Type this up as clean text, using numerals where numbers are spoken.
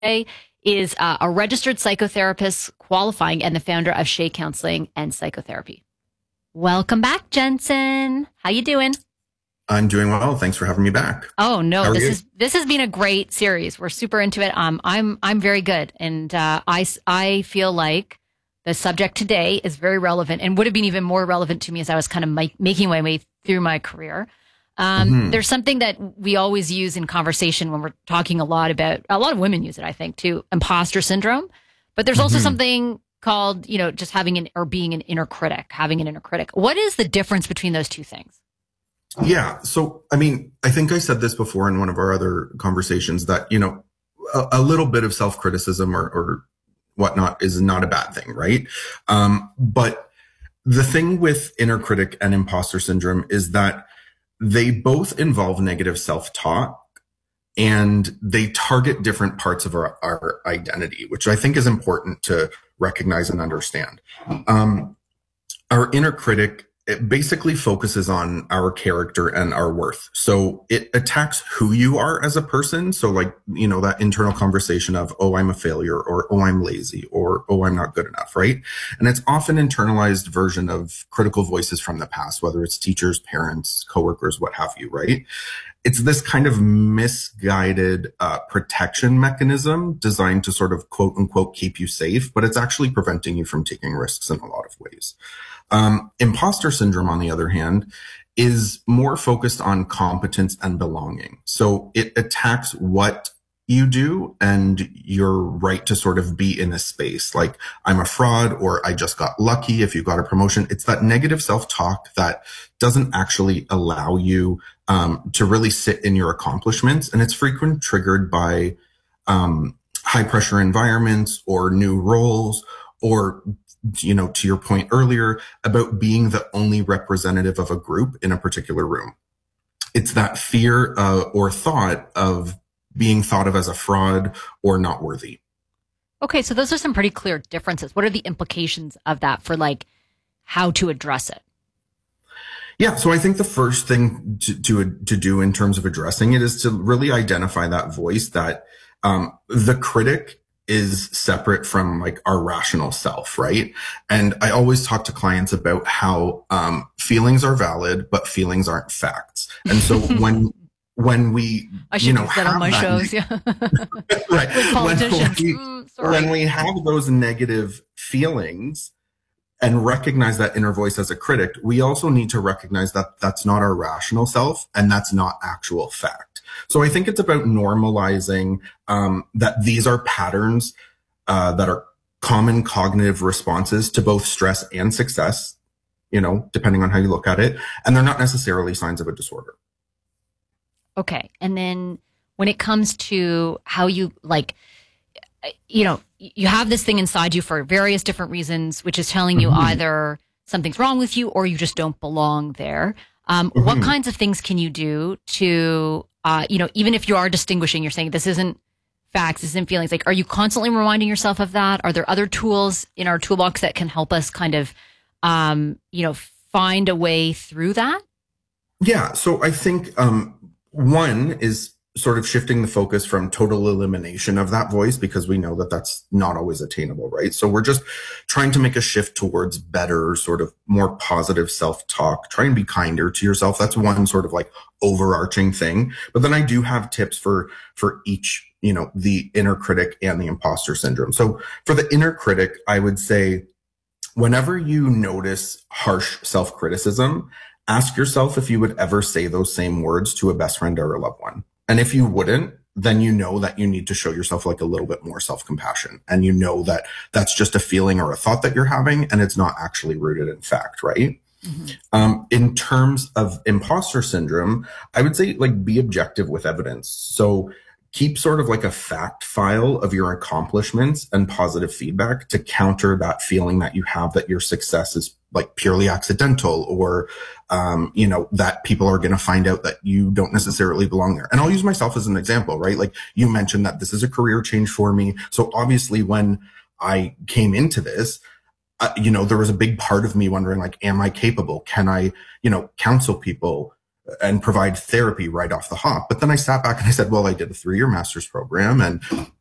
today is a registered psychotherapist qualifying and the founder of Shea Counseling and Psychotherapy. Welcome back, Jensen. How you doing? I'm doing well. Thanks for having me back. Oh no, this has been a great series. We're super into it. I'm very good, and I feel like the subject today is very relevant and would have been even more relevant to me as I was kind of making my way through my career. There's something that we always use in conversation when we're talking a lot of women use it, I think, too, imposter syndrome. But there's also something called, just having being an inner critic, having an inner critic. What is the difference between those two things? Yeah. So, I think I said this before in one of our other conversations that, a little bit of self-criticism or whatnot is not a bad thing, right? But the thing with inner critic and imposter syndrome is that they both involve negative self-talk and they target different parts of our identity, which I think is important to recognize and understand. Our inner critic, it basically focuses on our character and our worth. So it attacks who you are as a person. So that internal conversation of, oh, I'm a failure, or, oh, I'm lazy, or, oh, I'm not good enough, right? And it's often internalized version of critical voices from the past, whether it's teachers, parents, coworkers, what have you, right? It's this kind of misguided protection mechanism designed to sort of quote unquote keep you safe, but it's actually preventing you from taking risks in a lot of ways. Imposter syndrome, on the other hand, is more focused on competence and belonging. So it attacks what you do and your right to sort of be in a space. Like, I'm a fraud, or I just got lucky if you got a promotion. It's that negative self-talk that doesn't actually allow you to really sit in your accomplishments. And it's frequently triggered by high pressure environments or new roles, or to your point earlier about being the only representative of a group in a particular room. It's that fear or thought of being thought of as a fraud or not worthy. Okay, so those are some pretty clear differences. What are the implications of that for how to address it? Yeah, so I think the first thing to do in terms of addressing it is to really identify that voice that the critic is separate from our rational self, right? And I always talk to clients about how feelings are valid, but feelings aren't facts. And so when we, I should use that on my shows, yeah. Right. With politicians. When we have those negative feelings and recognize that inner voice as a critic, we also need to recognize that that's not our rational self and that's not actual fact. So I think it's about normalizing that these are patterns that are common cognitive responses to both stress and success, depending on how you look at it. And they're not necessarily signs of a disorder. Okay. And then when it comes to how you you have this thing inside you for various different reasons, which is telling you either something's wrong with you or you just don't belong there. What kinds of things can you do to, even if you are distinguishing, you're saying this isn't facts, this isn't feelings, are you constantly reminding yourself of that? Are there other tools in our toolbox that can help us kind of, find a way through that? Yeah. So I think, one is sort of shifting the focus from total elimination of that voice, because we know that that's not always attainable, right? So we're just trying to make a shift towards better, sort of more positive self-talk, try and be kinder to yourself. That's one sort of overarching thing. But then I do have tips for each, the inner critic and the imposter syndrome. So for the inner critic, I would say whenever you notice harsh self-criticism, ask yourself if you would ever say those same words to a best friend or a loved one. And if you wouldn't, then you know that you need to show yourself a little bit more self-compassion. And you know that that's just a feeling or a thought that you're having, and it's not actually rooted in fact, right? In terms of imposter syndrome, I would say be objective with evidence. So keep sort of a fact file of your accomplishments and positive feedback to counter that feeling that you have that your success is purely accidental, or, that people are going to find out that you don't necessarily belong there. And I'll use myself as an example, right? You mentioned that this is a career change for me. So obviously when I came into this, there was a big part of me wondering, am I capable? Can I, counsel people and provide therapy right off the hop? But then I sat back and I said, well, I did a 3-year master's program and